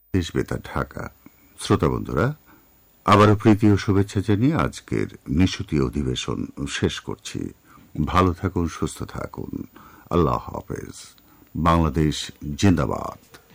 দেশ বেতার ঢাকা। শ্রোতা বন্ধুরা, আবারও প্রীতি ও শুভেচ্ছা জানিয়ে আজকের নিশুতি অধিবেশন শেষ করছি। ভালো থাকুন, সুস্থ থাকুন। আল্লাহ হাফেজ। বাংলাদেশ জিন্দাবাদ।